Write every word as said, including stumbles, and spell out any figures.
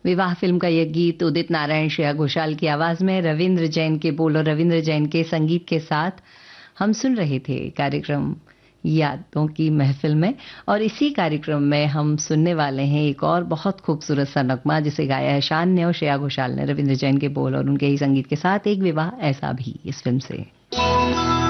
विवाह फिल्म का यह गीत उदित नारायण श्रेया घोषाल की आवाज में रविंद्र जैन के बोल और रविंद्र जैन के संगीत के साथ हम सुन रहे थे कार्यक्रम यादों की महफिल में। और इसी कार्यक्रम में हम सुनने वाले हैं एक और बहुत खूबसूरत सा नगमा जिसे गाया है शान ने और श्रेया घोषाल ने रविंद्र जैन के बोल और उनके ही संगीत के साथ, एक विवाह ऐसा भी, इस फिल्म से।